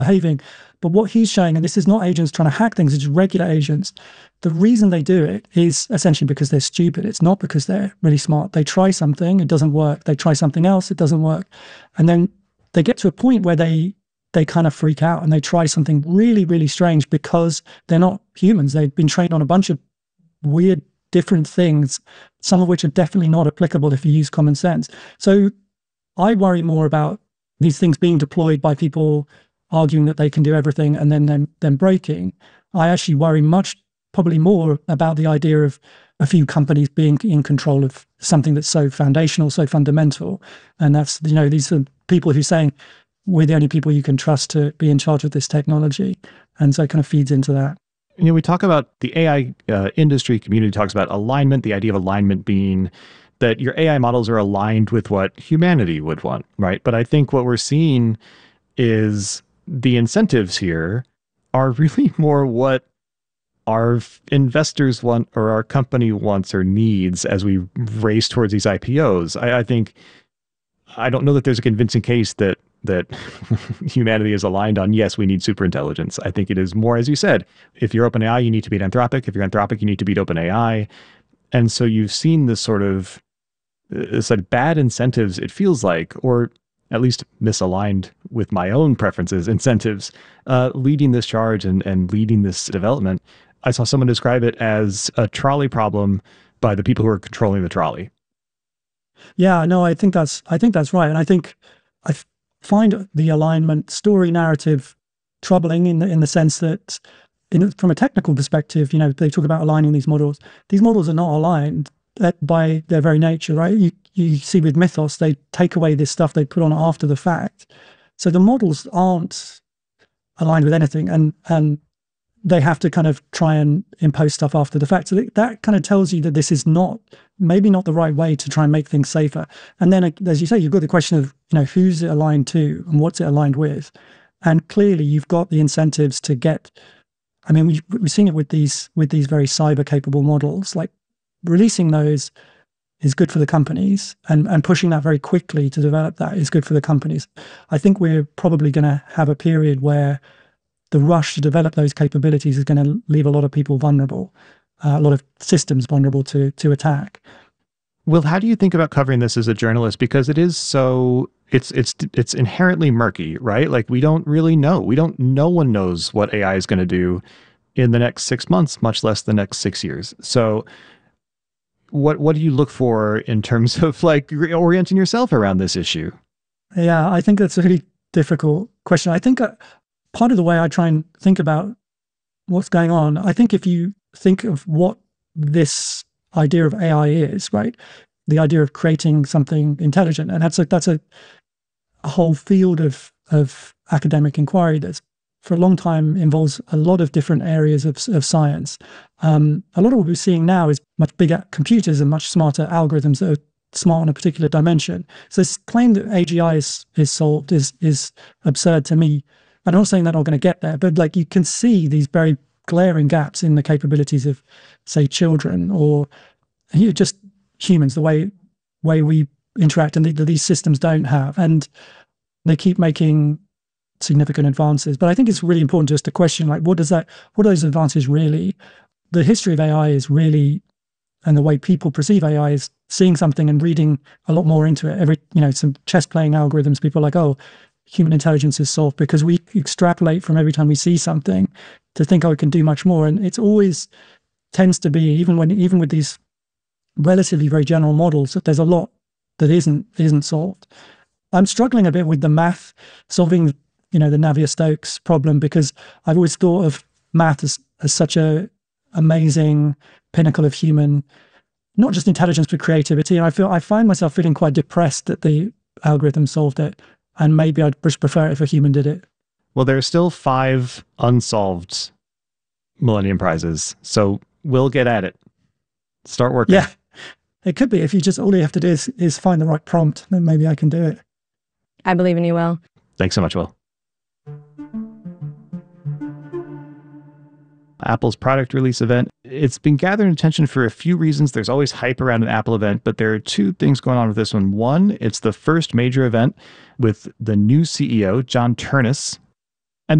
behaving. But what he's showing, and this is not agents trying to hack things, it's regular agents. The reason they do it is essentially because they're stupid. It's not because they're really smart. They try something, it doesn't work. They try something else, it doesn't work. And then they get to a point where they kind of freak out and they try something really, really strange because they're not humans. They've been trained on a bunch of weird, different things, some of which are definitely not applicable if you use common sense. So I worry more about these things being deployed by people arguing that they can do everything and then breaking. I actually worry probably more about the idea of a few companies being in control of something that's so foundational, so fundamental. And that's, these are people who are saying, we're the only people you can trust to be in charge of this technology. And so it kind of feeds into that. We talk about the AI industry community talks about alignment, the idea of alignment being that your AI models are aligned with what humanity would want, right? But I think what we're seeing is the incentives here are really more what our investors want or our company wants or needs as we race towards these IPOs. I don't know that there's a convincing case that humanity is aligned on, yes, we need superintelligence. I think it is more, as you said, if you're OpenAI, you need to beat Anthropic. If you're Anthropic, you need to beat OpenAI. And so you've seen this sort of bad incentives, it feels like, or at least misaligned with my own preferences, incentives, leading this charge and leading this development. I saw someone describe it as a trolley problem by the people who are controlling the trolley. Yeah, no, I think that's right. And I think I find the alignment story narrative troubling in the sense that from a technical perspective, they talk about aligning these models. These models are not aligned by their very nature, right? You see with Mythos, they take away this stuff they put on after the fact. So the models aren't aligned with anything, and they have to kind of try and impose stuff after the fact. So that kind of tells you that this is maybe not the right way to try and make things safer. And then, as you say, you've got the question of, who's it aligned to and what's it aligned with? And clearly you've got the incentives to get, we've seen it with these very cyber capable models, like releasing those is good for the companies and pushing that very quickly to develop that is good for the companies. I think we're probably going to have a period where the rush to develop those capabilities is going to leave a lot of people vulnerable, a lot of systems vulnerable to attack. Will, how do you think about covering this as a journalist? Because it is so, it's inherently murky, right? Like we don't really know. No one knows what AI is going to do in the next 6 months, much less the next 6 years. So what do you look for in terms of orienting yourself around this issue? Yeah, I think that's a really difficult question. I think part of the way I try and think about what's going on, I think if you think of what this idea of AI is, right? The idea of creating something intelligent, and that's a whole field of academic inquiry that's for a long time involves a lot of different areas of science. A lot of what we're seeing now is much bigger computers and much smarter algorithms that are smart on a particular dimension. So this claim that AGI is solved is absurd to me. I'm not saying they're not going to get there, but you can see these very glaring gaps in the capabilities of, say, children or just humans, the way we interact, and these systems don't have. And they keep making significant advances. But I think it's really important just to question, what are those advances really? The history of AI is really, and the way people perceive AI is seeing something and reading a lot more into it. Some chess playing algorithms, people are like, oh, human intelligence is solved, because we extrapolate from every time we see something to think, oh, it can do much more. And it's always tends to be, even with these relatively very general models, that there's a lot that isn't solved. I'm struggling a bit with the math solving, the Navier-Stokes problem, because I've always thought of math as such a amazing pinnacle of human, not just intelligence, but creativity. And I find myself feeling quite depressed that the algorithm solved it. And maybe I'd just prefer it if a human did it. Well, there are still 5 unsolved Millennium Prizes. So we'll get at it. Start working. Yeah, it could be. If all you have to do is find the right prompt, then maybe I can do it. I believe in you, Will. Thanks so much, Will. Apple's product release event. It's been gathering attention for a few reasons. There's always hype around an Apple event, but there are 2 things going on with this one. One, it's the first major event with the new CEO, John Ternus,